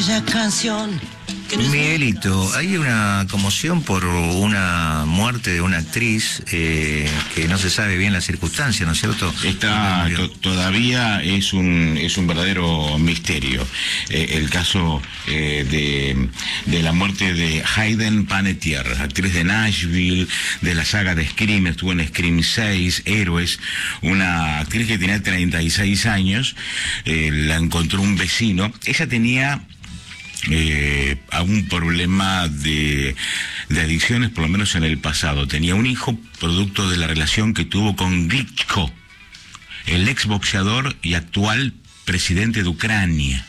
Esa canción. Miguelito, hay una conmoción por una muerte de una actriz que no se sabe bien la circunstancia, ¿no es cierto? Todavía es un verdadero misterio. El caso de la muerte de Hayden Panettiere, actriz de Nashville, de la saga de Scream, estuvo en Scream 6, Héroes, una actriz que tenía 36 años, la encontró un vecino. Ella tenía algún problema de adicciones, por lo menos en el pasado. Tenía un hijo producto de la relación que tuvo con Klitschko, el exboxeador y actual presidente de Ucrania.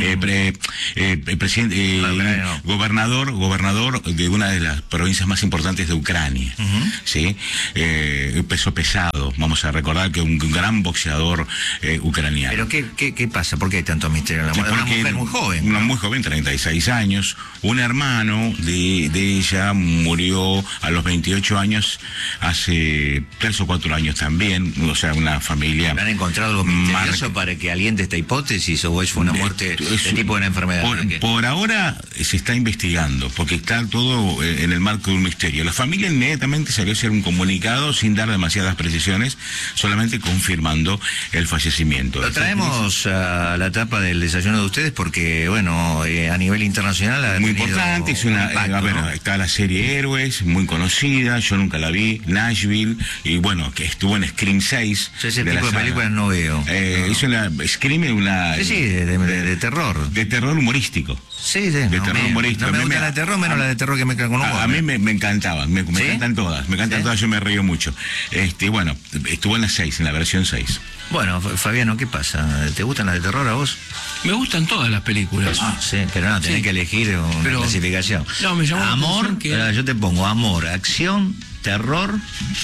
Gobernador de una de las provincias más importantes de Ucrania, ¿sí? Peso pesado, vamos a recordar que un gran boxeador ucraniano. ¿Pero qué pasa? ¿Por qué hay tanto misterio en la muerte? Una mujer muy joven. Una muy joven, 36 años. Un hermano de ella murió a los 28 años, hace 3 o 4 años también, o sea, una familia... ¿Han encontrado algo misterioso para que aliente esta hipótesis o es una muerte de tipo de una enfermedad? Por ahora se está investigando, porque está todo en el marco de un misterio. La familia inmediatamente salió a hacer un comunicado sin dar demasiadas precisiones, solamente confirmando el fallecimiento. Lo traemos a la etapa del desayuno de ustedes porque, bueno, a nivel internacional... Muy importante, es una... impacto, ¿no? Está la serie Héroes, muy conocida, yo nunca la vi, Nashville, y bueno, que estuvo en Scream 6. Ese tipo de películas no veo. Es una... Scream es una... Sí, de terror. De terror humorístico. Sí, de terror humorístico. No me gusta la de terror, menos la de terror que mezcla con humor. A mí me encantaban, me encantan todas, todas, yo me río mucho. Bueno, estuvo en la 6, en la versión 6. Bueno, Fabiano, ¿qué pasa? ¿Te gustan las de terror a vos? Me gustan todas las películas. Sí, pero no, tenés que elegir una clasificación. No, me llamó amor, yo te pongo amor, acción, terror,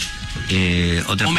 otra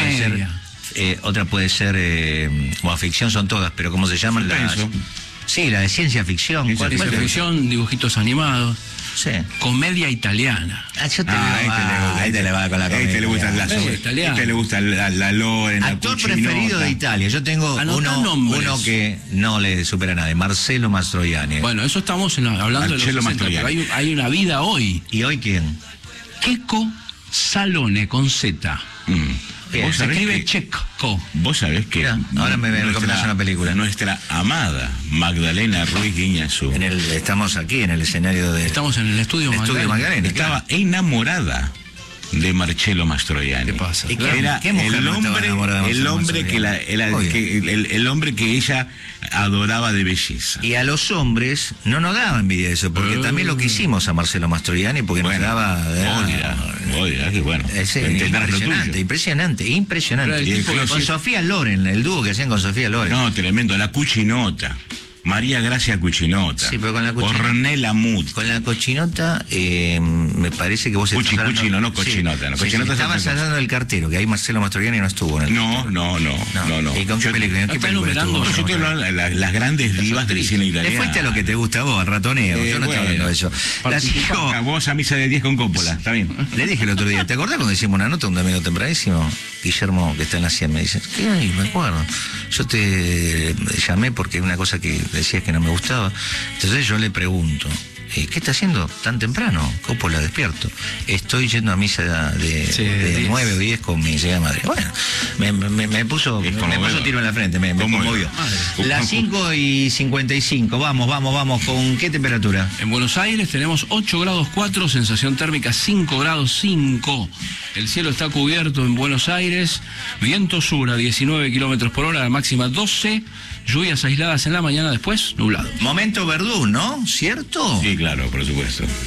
puede ser, bueno, ficción son todas, pero ¿cómo se llaman? Sí, la de ciencia ficción. Ciencia ficción, dibujitos animados. Sí. Comedia italiana. Ahí te le va con la comedia. Este le gusta la Loren, actor preferido de Italia. Yo tengo uno que no le supera a nadie, Marcello Mastroianni. Bueno, eso estamos hablando de los 60, pero hay una vida hoy. ¿Y hoy quién? Checco Zalone, con Z. ¿Vos se escribe Checco. Vos sabés que... ahora me comentas una película. Nuestra amada Magdalena Ruiz Guiñazú. Estamos aquí en el escenario de... Estamos en el estudio Magdalena. Estaba enamorada de Marcello Mastroianni. ¿Qué pasa? Era el hombre que ella adoraba de belleza. Y a los hombres no nos daba envidia eso, porque también lo quisimos a Marcello Mastroianni, porque nos daba... que bueno. Impresionante. Con Sofía Loren, el dúo que hacían con Sofía Loren. No, tremendo, la Cuchinota. María Gracia Cuchinota. Sí, pero con la Cuchinota. Ornella Muti. Con la Cochinota, me parece que vos estás hablando... Cuchino, no Cochinota. Sí, no, Cochinota estabas hablando del cartero, que ahí Marcello Mastroianni no estuvo en el No. ¿Y con qué película? Yo estoy hablando de las grandes divas del cine italiano. Te fuiste a lo que te gusta a vos, al ratoneo. Yo no estoy hablando de eso. Vos a misa de 10 con Coppola, está bien. Le dije el otro día, ¿te acordás cuando hicimos una nota un domingo tempranísimo? Guillermo, que está en la 100, me dice, ¿qué hay? Me acuerdo. Yo te llamé porque una cosa que decías que no me gustaba. Entonces yo le pregunto, ¿qué está haciendo tan temprano? Coppola, despierto. Estoy yendo a misa de 9 o 10 con mi señora madre. Bueno, me puso tiro en la frente, me conmovió. Las 5:55, vamos, ¿con qué temperatura? En Buenos Aires tenemos 8 grados 4, sensación térmica 5 grados 5. El cielo está cubierto en Buenos Aires, viento sur a 19 kilómetros por hora, la máxima 12, lluvias aisladas en la mañana, después nublado. Momento Verdún, ¿no? ¿Cierto? Sí, claro, por supuesto.